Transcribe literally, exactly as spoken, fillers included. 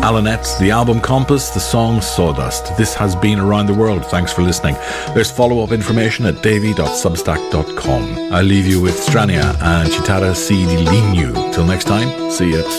Alanette's, the album Compass, the song Sawdust. This has been Around the World. Thanks for listening. There's follow-up information at davy dot substack dot com. I'll leave you with Strania and Chitara Si di Lignu. Till next time, see ya.